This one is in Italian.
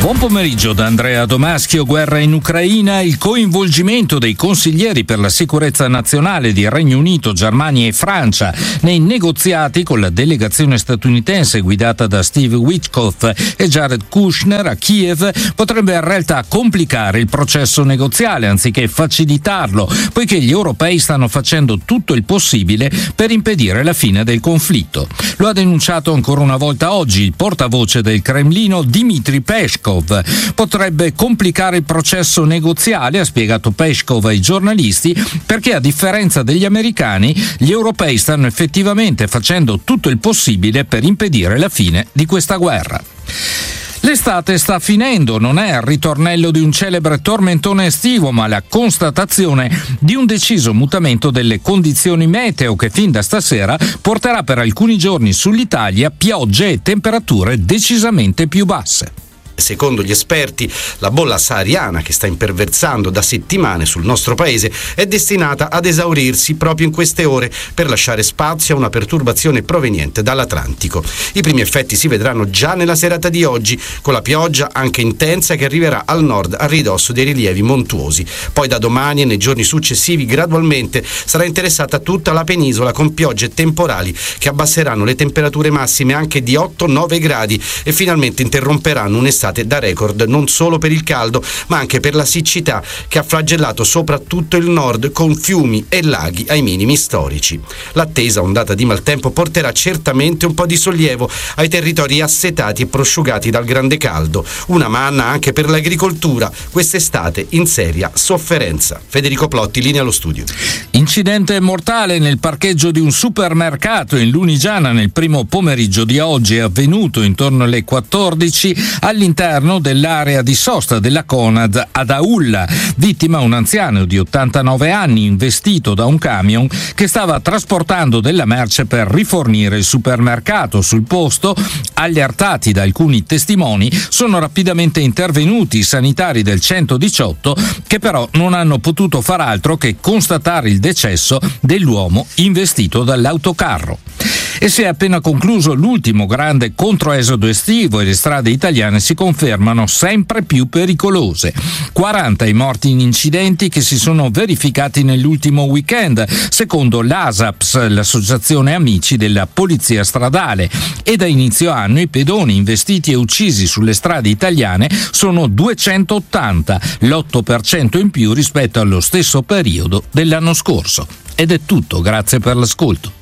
Buon pomeriggio da Andrea Domaschio. Guerra in Ucraina, il coinvolgimento dei consiglieri per la sicurezza nazionale di Regno Unito, Germania e Francia nei negoziati con la delegazione statunitense guidata da Steve Witkoff e Jared Kushner a Kiev potrebbe in realtà complicare il processo negoziale anziché facilitarlo, poiché gli europei stanno facendo tutto il possibile per impedire la fine del conflitto. Lo ha denunciato ancora una volta oggi il portavoce del Cremlino Dmitry Peskov. Potrebbe complicare il processo negoziale, ha spiegato Peskov ai giornalisti, perché a differenza degli americani, gli europei stanno effettivamente facendo tutto il possibile per impedire la fine di questa guerra. L'estate sta finendo, non è il ritornello di un celebre tormentone estivo, ma la constatazione di un deciso mutamento delle condizioni meteo che fin da stasera porterà per alcuni giorni sull'Italia piogge e temperature decisamente più basse. Secondo gli esperti, la bolla sahariana che sta imperversando da settimane sul nostro paese è destinata ad esaurirsi proprio in queste ore per lasciare spazio a una perturbazione proveniente dall'Atlantico. I primi effetti si vedranno già nella serata di oggi, con la pioggia anche intensa che arriverà al nord a ridosso dei rilievi montuosi. Poi da domani e nei giorni successivi gradualmente sarà interessata tutta la penisola con piogge temporali che abbasseranno le temperature massime anche di 8-9 gradi e finalmente interromperanno un'estate da record non solo per il caldo ma anche per la siccità che ha flagellato soprattutto il nord con fiumi e laghi ai minimi storici. L'attesa ondata di maltempo porterà certamente un po' di sollievo ai territori assetati e prosciugati dal grande caldo, una manna anche per l'agricoltura quest'estate in seria sofferenza. Federico Plotti, linea allo studio. Incidente mortale nel parcheggio di un supermercato in Lunigiana nel primo pomeriggio di oggi, è avvenuto intorno alle 14 all'interno dell'area di sosta della Conad ad Aulla. Vittima un anziano di 89 anni investito da un camion che stava trasportando della merce per rifornire il supermercato. Sul posto, allertati da alcuni testimoni, sono rapidamente intervenuti i sanitari del 118 che però non hanno potuto far altro che constatare il decesso dell'uomo investito dall'autocarro. E si è appena concluso l'ultimo grande controesodo estivo e le strade italiane si confermano sempre più pericolose. 40 i morti in incidenti che si sono verificati nell'ultimo weekend, secondo l'ASAPS, l'associazione amici della polizia stradale, e da inizio anno i pedoni investiti e uccisi sulle strade italiane sono 280, l'8% in più rispetto allo stesso periodo dell'anno scorso. Ed è tutto, grazie per l'ascolto.